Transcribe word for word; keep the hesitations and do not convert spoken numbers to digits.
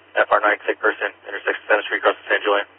F R nine, sick person, intersects Center Street, across the San Julian.